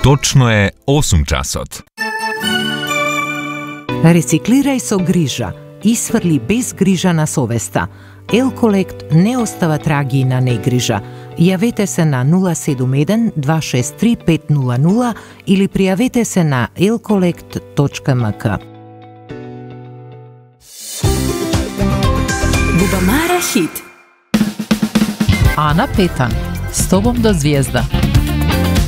Точно е 8 часот. Рециклирај со грижа, исфрли без грижа на совеста. Елколект не остава траги на негрижа. Јавете се на 071 263 500 или пријавете се на elkolekt.mk. Бубамара хит. Ана Петан, с тобом до звезда.